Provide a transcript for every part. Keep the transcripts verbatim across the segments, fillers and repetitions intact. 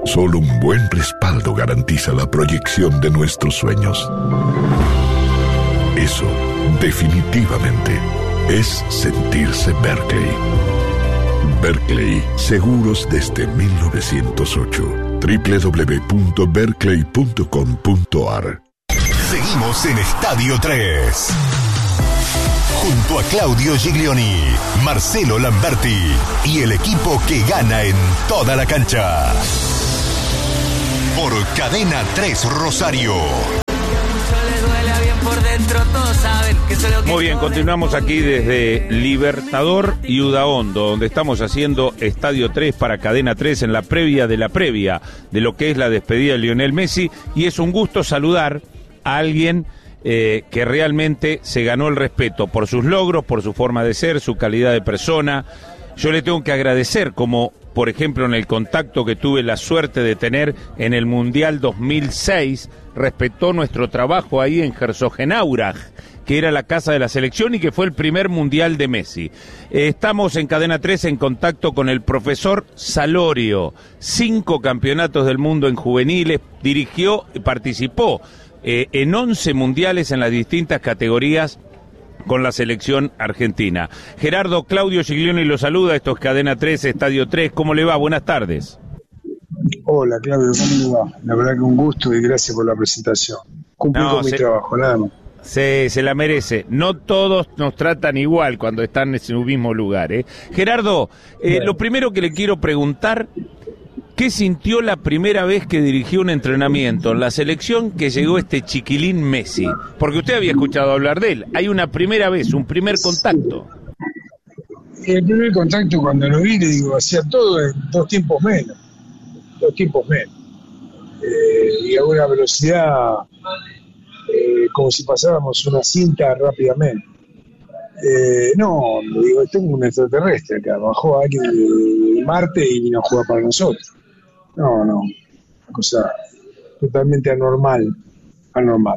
Solo un buen respaldo garantiza la proyección de nuestros sueños. Eso, definitivamente, es sentirse Berkeley. Berkeley, seguros desde mil novecientos ocho. doble u doble u doble u punto berkeley punto com punto a r. Seguimos en Estadio tres. Junto a Claudio Giglioni, Marcelo Lamberti y el equipo que gana en toda la cancha. Por Cadena tres Rosario. Muy bien, continuamos aquí desde Libertador y Udaondo, donde estamos haciendo Estadio tres para Cadena tres en la previa de la previa de lo que es la despedida de Lionel Messi, y es un gusto saludar a alguien eh, que realmente se ganó el respeto por sus logros, por su forma de ser, su calidad de persona. Yo le tengo que agradecer, como por ejemplo en el contacto que tuve la suerte de tener en el Mundial dos mil seis, respetó nuestro trabajo ahí en Herzogenaurach, que era la casa de la selección y que fue el primer Mundial de Messi. Eh, estamos en Cadena tres en contacto con el profesor Salorio, cinco campeonatos del mundo en juveniles, dirigió y participó eh, en once mundiales en las distintas categorías con la selección argentina. Gerardo, Claudio Giglioni lo saluda, esto es Cadena tres, Estadio tres, ¿cómo le va? Buenas tardes. Hola Claudio, ¿cómo le va? La verdad que un gusto y gracias por la presentación. Cumplí no, con se, mi trabajo, nada más. Se, se la merece. No todos nos tratan igual cuando están en su mismo lugar, ¿eh? Gerardo, eh, bueno. Lo primero que le quiero preguntar, ¿qué sintió la primera vez que dirigió un entrenamiento en la selección que llegó este chiquilín Messi? Porque usted había escuchado hablar de él. Hay una primera vez, un primer contacto. El primer contacto cuando lo vi, le digo, hacía todo en dos tiempos menos. Dos tiempos menos. Eh, y a una velocidad eh, como si pasáramos una cinta rápidamente. Eh, no, le digo, tengo un extraterrestre acá. Bajó alguien de Marte y vino a jugar para nosotros. No, no, una cosa totalmente anormal, anormal.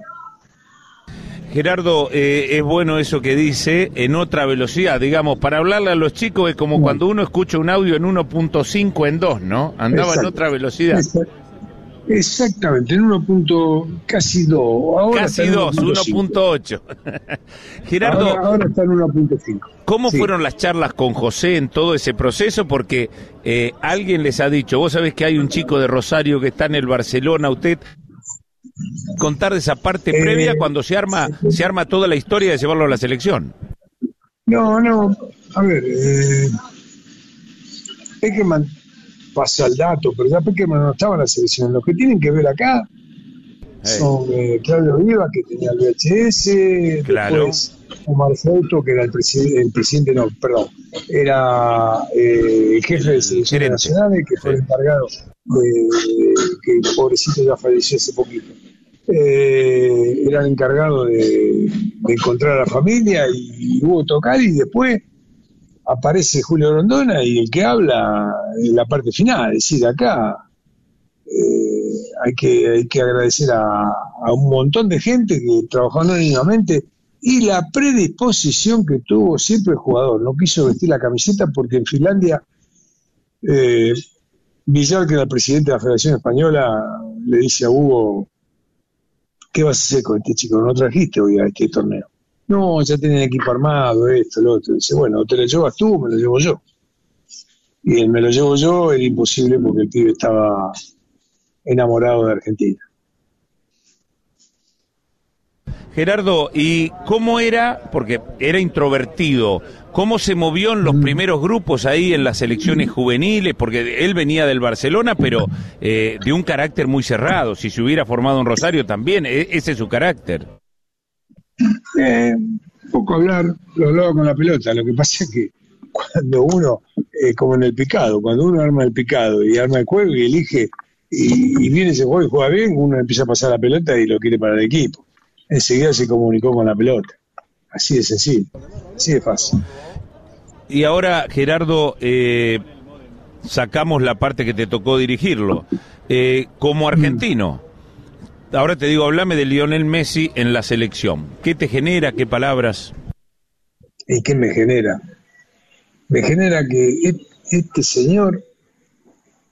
Gerardo, eh, es bueno eso que dice, en otra velocidad, digamos, para hablarle a los chicos es como no. Cuando uno escucha un audio en uno punto cinco en dos, ¿no? Andaba Exacto. en otra velocidad. Exacto. Exactamente, en uno. Casi dos. Ahora casi dos, uno punto ocho. Gerardo, ahora, ahora está en uno punto cinco. ¿Cómo sí. fueron las charlas con José en todo ese proceso? Porque eh, alguien les ha dicho, vos sabés que hay un chico de Rosario que está en el Barcelona, usted contar de esa parte eh, previa cuando se arma se arma toda la historia de llevarlo a la selección. No, no, a ver, eh, Peckerman pasa el dato, pero ya Peckerman no estaba en la selección. Los que tienen que ver acá hey. son eh, Claudio Viva, que tenía el V H S, claro. Después Omar Fouto, que era el presidente, el presidente no, perdón, era eh, el jefe de selecciones nacionales, que fue sí. el encargado de, que el pobrecito ya falleció hace poquito. Eh, era el encargado de, de encontrar a la familia y Hugo Tocali, y después aparece Julio Rondona y el que habla en la parte final, es decir, acá eh, hay que hay que agradecer a, a un montón de gente que trabajó anónimamente y la predisposición que tuvo siempre el jugador. No quiso vestir la camiseta porque en Finlandia eh, Villar, que era el presidente de la Federación Española, le dice a Hugo: ¿qué vas a hacer con este chico? ¿No trajiste hoy a este torneo? No, ya tienen equipo armado, esto, lo otro. Dice, bueno, te lo llevas tú, me lo llevo yo. Y el me lo llevo yo era imposible porque el pibe estaba enamorado de Argentina. Gerardo, ¿y cómo era? Porque era introvertido. ¿Cómo se movió en los primeros grupos ahí en las selecciones juveniles? Porque él venía del Barcelona, pero eh, de un carácter muy cerrado. Si se hubiera formado en Rosario también, ese es su carácter. Eh, poco hablar, lo hablaba con la pelota. Lo que pasa es que cuando uno, eh, como en el picado, cuando uno arma el picado y arma el juego y elige, y, y viene ese juego y juega bien, uno empieza a pasar la pelota y lo quiere para el equipo. Enseguida se comunicó con la pelota. Así de sencillo, así de fácil. Y ahora, Gerardo, eh, sacamos la parte que te tocó dirigirlo. Eh, como argentino, mm. ahora te digo, hablame de Lionel Messi en la selección. ¿Qué te genera? ¿Qué palabras? ¿Y qué me genera? Me genera que este señor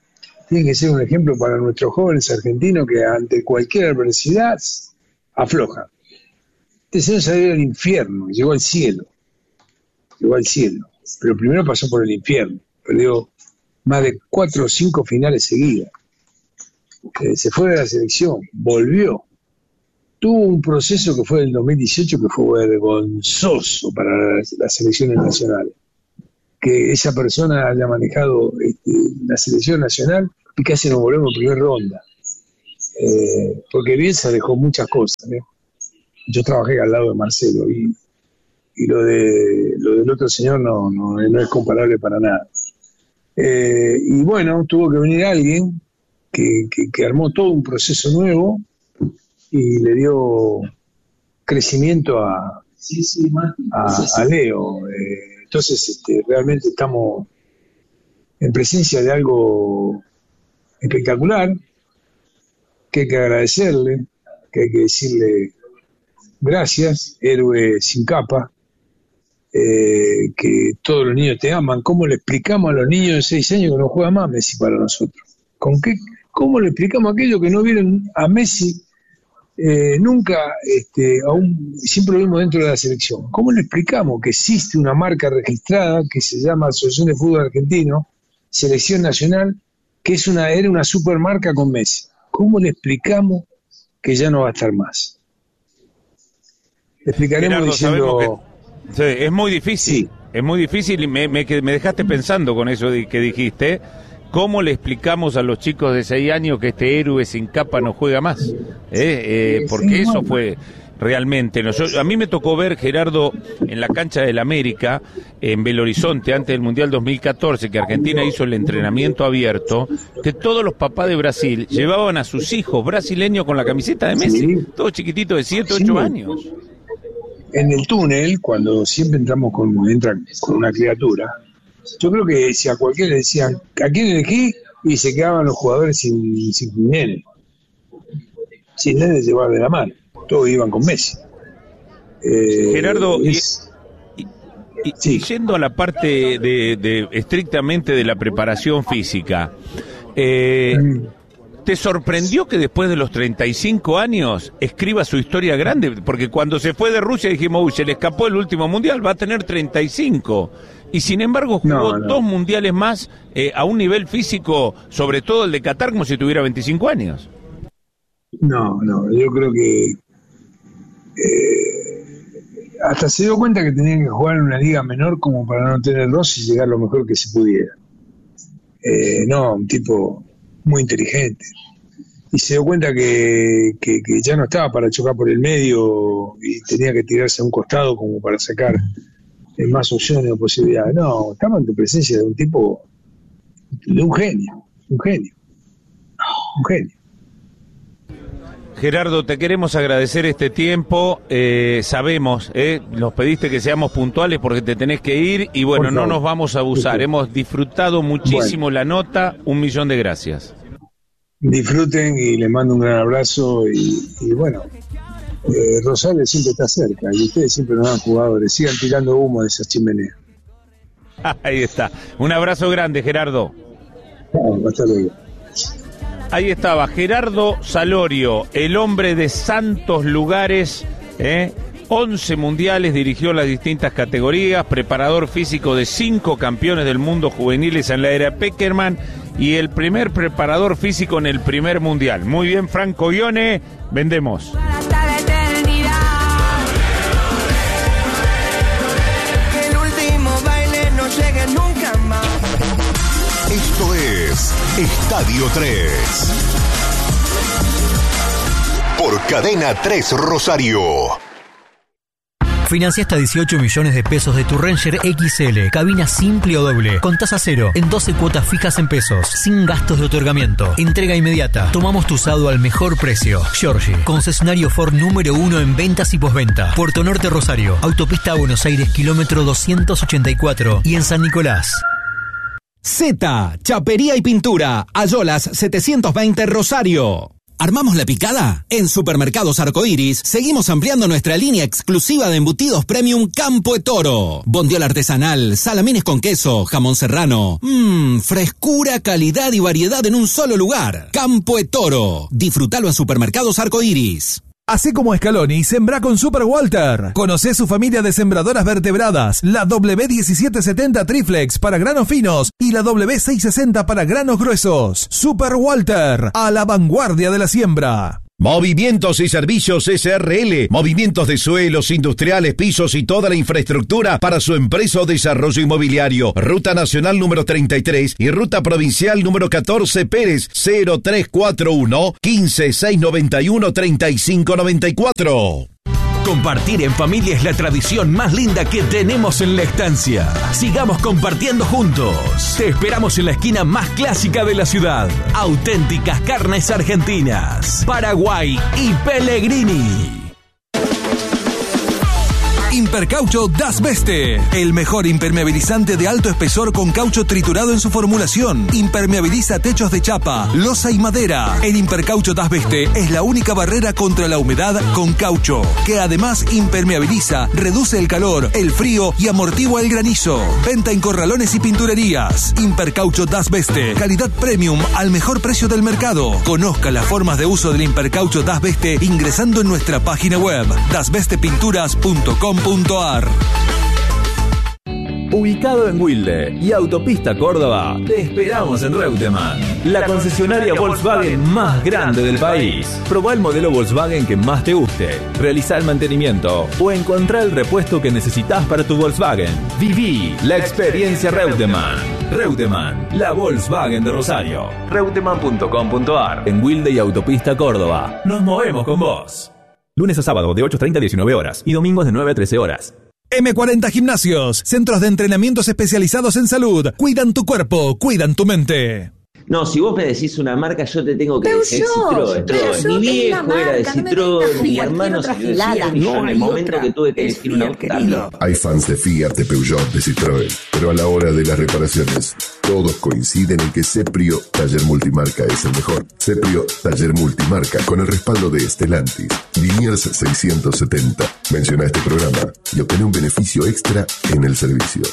tiene que ser un ejemplo para nuestros jóvenes argentinos que ante cualquier adversidad aflojan. Este señor salió del infierno, llegó al cielo, llegó al cielo, pero primero pasó por el infierno, perdió más de cuatro o cinco finales seguidas, eh, se fue de la selección, volvió, tuvo un proceso que fue del dos mil dieciocho que fue vergonzoso para las, las selecciones nacionales, que esa persona haya manejado este, la selección nacional y casi nos volvemos en primera ronda, eh, porque Bielsa dejó muchas cosas, ¿eh? Yo trabajé al lado de Marcelo y, y lo de lo del otro señor no, no, no es comparable para nada. Eh, y bueno, tuvo que venir alguien que, que, que armó todo un proceso nuevo y le dio crecimiento a, a, a Leo. Eh, entonces, este, realmente estamos en presencia de algo espectacular, que hay que agradecerle, que hay que decirle gracias, héroe sin capa, eh, que todos los niños te aman. ¿Cómo le explicamos a los niños de seis años que no juega más Messi para nosotros? ¿Con qué? ¿Cómo le explicamos a aquellos que no vieron a Messi eh, nunca, este, aún, siempre lo vimos dentro de la selección? ¿Cómo le explicamos que existe una marca registrada que se llama Asociación de Fútbol Argentino, Selección Nacional, que es una, era una supermarca con Messi? ¿Cómo le explicamos que ya no va a estar más? Le explicaremos Gerardo, diciendo... Que, sí, es muy difícil, sí. es muy difícil y me, me, me dejaste pensando con eso que dijiste. ¿Cómo le explicamos a los chicos de seis años que este héroe sin capa no juega más? ¿Eh? Eh, porque eso fue realmente... No, yo, a mí me tocó ver, Gerardo, en la cancha del América, en Belo Horizonte, antes del Mundial dos mil catorce, que Argentina hizo el entrenamiento abierto, que todos los papás de Brasil llevaban a sus hijos brasileños con la camiseta de Messi, sí. Todos chiquititos de siete, ocho años. En el túnel, cuando siempre entramos con, entran con una criatura, yo creo que si a cualquiera le decían, ¿a quién elegí? Y se quedaban los jugadores sin, sin nene. Sin nene llevar de la mano. Todos iban con Messi. Eh, Gerardo, es... y, y, sí. y yendo a la parte de, de estrictamente de la preparación física, eh, mm. ¿te sorprendió que después de los treinta y cinco años escriba su historia grande? Porque cuando se fue de Rusia dijimos, uy, se le escapó el último mundial, va a tener treinta y cinco. Y sin embargo jugó no, no. dos mundiales más eh, a un nivel físico, sobre todo el de Qatar, como si tuviera veinticinco años. No, no, yo creo que eh, hasta se dio cuenta que tenía que jugar en una liga menor como para no tener dos y llegar lo mejor que se pudiera. Eh, no, un tipo muy inteligente. Y se dio cuenta que, que, que ya no estaba para chocar por el medio y tenía que tirarse a un costado como para sacar más opciones o posibilidades. No, estamos en presencia de un tipo, de un genio, un genio, un genio. Gerardo, te queremos agradecer este tiempo, eh, sabemos, eh, nos pediste que seamos puntuales porque te tenés que ir y bueno, no nos vamos a abusar, sí. Hemos disfrutado muchísimo bueno. La nota, un millón de gracias. Disfruten y les mando un gran abrazo y, y bueno, eh, Rosales siempre está cerca y ustedes siempre nos dan jugadores, sigan tirando humo de esas chimeneas. Ahí está, un abrazo grande, Gerardo. No, hasta luego. Ahí estaba Gerardo Salorio, el hombre de santos lugares, ¿eh? once mundiales, dirigió las distintas categorías, preparador físico de cinco campeones del mundo juveniles en la era Peckerman y el primer preparador físico en el primer mundial. Muy bien, Franco Ione, vendemos. El último baile no llegue nunca más. Esto es Estadio tres. Por Cadena tres Rosario. Financia hasta dieciocho millones de pesos de tu Ranger X L, cabina simple o doble, con tasa cero, en doce cuotas fijas en pesos, sin gastos de otorgamiento. Entrega inmediata. Tomamos tu usado al mejor precio. Giorgi, concesionario Ford número uno en ventas y postventa. Puerto Norte Rosario, autopista Buenos Aires, kilómetro doscientos ochenta y cuatro y en San Nicolás. Z, Chapería y Pintura, Ayolas setecientos veinte Rosario. ¿Armamos la picada? En Supermercados Arcoiris seguimos ampliando nuestra línea exclusiva de embutidos premium Campo de Toro. Bondiola artesanal, salamines con queso, jamón serrano. Mmm, frescura, calidad y variedad en un solo lugar. Campo de Toro. Disfrútalo en Supermercados Arcoiris. Así como Scaloni, sembrá con Super Walter. Conocé su familia de sembradoras vertebradas, la W diecisiete setenta Triflex para granos finos y la W seiscientos sesenta para granos gruesos. Super Walter, a la vanguardia de la siembra. Movimientos y Servicios S R L. Movimientos de suelos, industriales, pisos y toda la infraestructura para su empresa o desarrollo inmobiliario. Ruta Nacional número treinta y tres y Ruta Provincial número catorce Pérez cero tres cuatro uno, quince, seiscientos noventa y uno, treinta y cinco noventa y cuatro. Compartir en familia es la tradición más linda que tenemos en la estancia. Sigamos compartiendo juntos. Te esperamos en la esquina más clásica de la ciudad. Auténticas carnes argentinas, Paraguay y Pellegrini. Impercaucho Das Beste, el mejor impermeabilizante de alto espesor con caucho triturado en su formulación. Impermeabiliza techos de chapa, losa y madera. El Impercaucho Das Beste es la única barrera contra la humedad con caucho, que además impermeabiliza, reduce el calor, el frío y amortigua el granizo. Venta en corralones y pinturerías. Impercaucho Das Beste, calidad premium al mejor precio del mercado. Conozca las formas de uso del Impercaucho Das Beste ingresando en nuestra página web das beste pinturas punto com punto a r. Ubicado en Wilde y Autopista Córdoba, te esperamos en Reutemann, la concesionaria Volkswagen más grande del país. Probá el modelo Volkswagen que más te guste, realizá el mantenimiento o encontrá el repuesto que necesitas para tu Volkswagen. Viví la experiencia Reutemann. Reutemann, la Volkswagen de Rosario. reutemann punto com punto a r. En Wilde y Autopista Córdoba, nos movemos con vos. Lunes a sábado de ocho treinta a diecinueve horas y domingos de nueve a trece horas. eme cuarenta Gimnasios, centros de entrenamientos especializados en salud. Cuidan tu cuerpo, cuidan tu mente. No, si vos me decís una marca, yo te tengo que Peugeot, decir Citroën. Peugeot, Mi viejo marca, era de no me Citroën, vengas mi a hermano se lo decía, y yo en el momento que tuve que elegir un auto también. Hay fans de Fiat, de Peugeot, de Citroën, pero a la hora de las reparaciones, todos coinciden en que Ceprio Taller Multimarca es el mejor. Ceprio Taller Multimarca, con el respaldo de Stellantis. Liniers seiscientos setenta. Menciona este programa y obtén un beneficio extra en el servicio.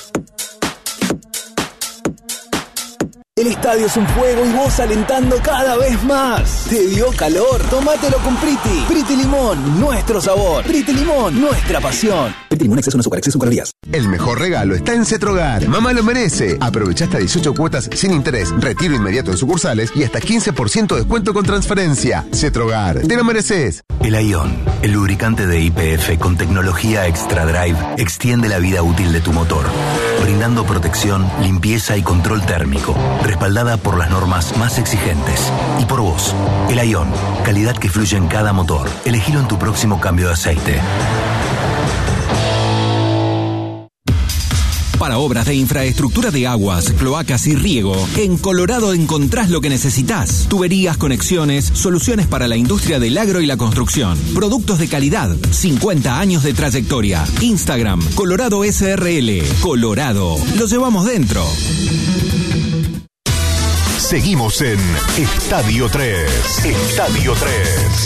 El estadio es un fuego y vos alentando cada vez más. ¿Te dio calor? Tómatelo con Priti. Priti Limón, nuestro sabor. Priti Limón, nuestra pasión. Priti Limón, exceso no azúcar, exceso calorías. El mejor regalo está en Cetrogar. Mamá lo merece. Aprovecha hasta dieciocho cuotas sin interés, retiro inmediato en sucursales y hasta quince por ciento de descuento con transferencia. Cetrogar, te lo mereces. El Ion, el lubricante de Y P F con tecnología Extra Drive, extiende la vida útil de tu motor, brindando protección, limpieza y control térmico, respaldada por las normas más exigentes. Y por vos, el Ion, calidad que fluye en cada motor. Elegilo en tu próximo cambio de aceite. Para obras de infraestructura de aguas, cloacas y riego, en Colorado encontrás lo que necesitas. Tuberías, conexiones, soluciones para la industria del agro y la construcción. Productos de calidad, cincuenta años de trayectoria. Instagram, Colorado S R L. Colorado, lo llevamos dentro. Seguimos en Estadio tres. Estadio tres.